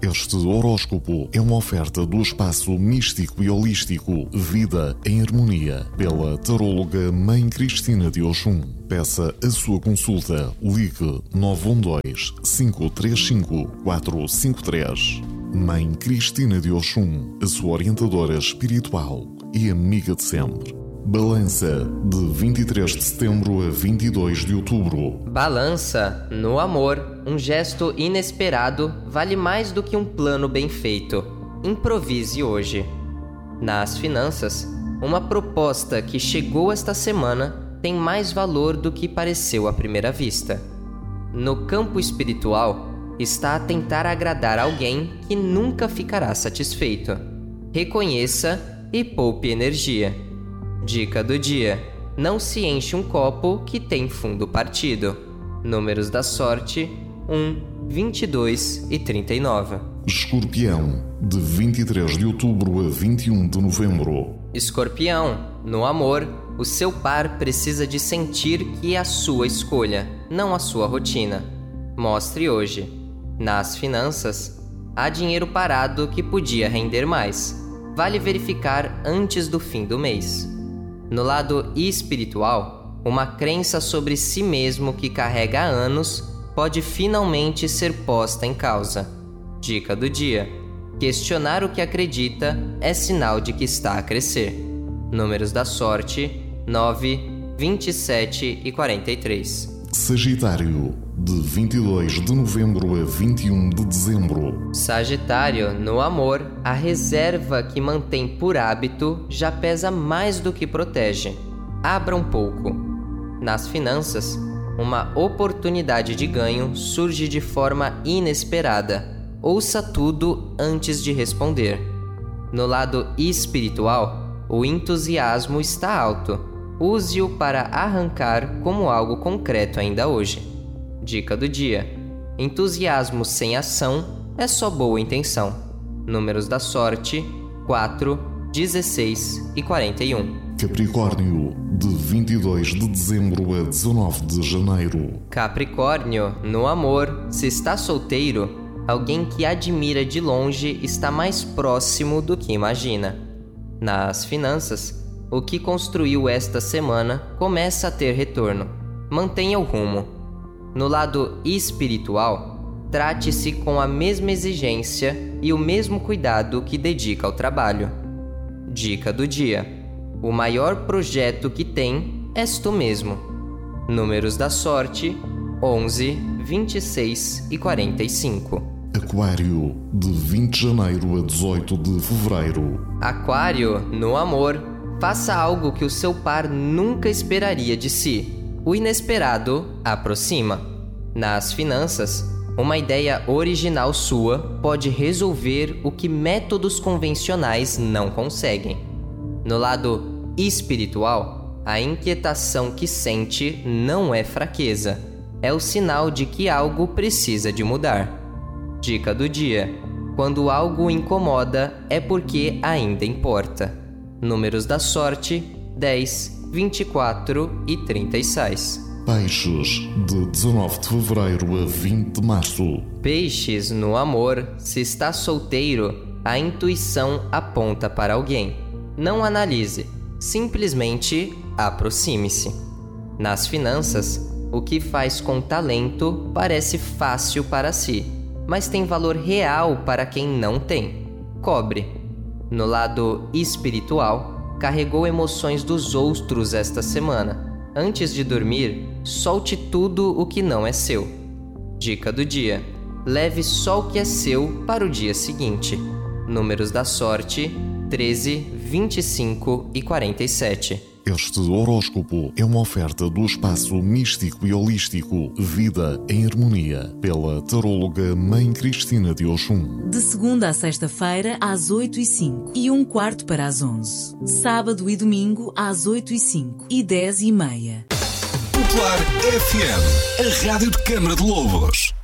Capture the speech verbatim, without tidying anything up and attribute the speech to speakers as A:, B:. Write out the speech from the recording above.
A: Este horóscopo é uma oferta do espaço místico e holístico Vida em Harmonia, pela taróloga Mãe Cristina de Oxum. Peça a sua consulta. Ligue nove um dois, cinco três cinco, quatro cinco três. Mãe Cristina de Oxum, a sua orientadora espiritual e amiga de sempre. Balança, de vinte e três de setembro a vinte e dois de outubro.
B: Balança, no amor, um gesto inesperado vale mais do que um plano bem feito. Improvise hoje. Nas finanças, uma proposta que chegou esta semana tem mais valor do que pareceu à primeira vista. No campo espiritual, está a tentar agradar alguém que nunca ficará satisfeito. Reconheça e poupe energia. Dica do dia: não se enche um copo que tem fundo partido. Números da sorte: um, vinte e dois e trinta e nove.
A: Escorpião, de vinte e três de outubro a vinte e um de novembro.
B: Escorpião, no amor, o seu par precisa de sentir que é a sua escolha, não a sua rotina. Mostre hoje. Nas finanças, há dinheiro parado que podia render mais. Vale verificar antes do fim do mês. No lado espiritual, uma crença sobre si mesmo que carrega há anos pode finalmente ser posta em causa. Dica do dia: questionar o que acredita é sinal de que está a crescer. Números da sorte: nove, vinte e sete e quarenta e três.
A: Sagitário, de vinte e dois de novembro a vinte e um de dezembro.
B: Sagitário, no amor, a reserva que mantém por hábito já pesa mais do que protege. Abra um pouco. Nas finanças, uma oportunidade de ganho surge de forma inesperada. Ouça tudo antes de responder. No lado espiritual, o entusiasmo está alto. Use-o para arrancar como algo concreto ainda hoje. Dica do dia: entusiasmo sem ação é só boa intenção. Números da sorte: quatro, dezesseis e quarenta e um.
A: Capricórnio, de vinte e dois de dezembro a dezenove de janeiro.
B: Capricórnio, no amor, se está solteiro, alguém que admira de longe está mais próximo do que imagina. Nas finanças, o que construiu esta semana começa a ter retorno. Mantenha o rumo. No lado espiritual, trate-se com a mesma exigência e o mesmo cuidado que dedica ao trabalho. Dica do dia: o maior projeto que tem és tu mesmo. Números da sorte: onze, vinte e seis e quarenta e cinco.
A: Aquário, de vinte de janeiro a dezoito de fevereiro.
B: Aquário, no amor, faça algo que o seu par nunca esperaria de si. O inesperado aproxima. Nas finanças, uma ideia original sua pode resolver o que métodos convencionais não conseguem. No lado espiritual, a inquietação que sente não é fraqueza. É o sinal de que algo precisa de mudar. Dica do dia: quando algo incomoda é porque ainda importa. Números da sorte: dez, vinte e quatro e trinta e seis.
A: Peixes, de dezenove de fevereiro a vinte de março.
B: Peixes, no amor, se está solteiro, a intuição aponta para alguém. Não analise, simplesmente aproxime-se. Nas finanças, o que faz com talento parece fácil para si, mas tem valor real para quem não tem. Cobre. No lado espiritual, carregou emoções dos outros esta semana. Antes de dormir, solte tudo o que não é seu. Dica do dia: leve só o que é seu para o dia seguinte. Números da sorte: treze, vinte e cinco e quarenta e sete.
A: Este horóscopo é uma oferta do espaço místico e holístico Vida em Harmonia, pela taróloga Mãe Cristina de Oxum.
C: De segunda a sexta-feira, às oito e cinco e um quarto para as onze. Sábado e domingo, às oito e cinco e dez e meia.
D: Popular F M, a rádio de Câmara de Lobos.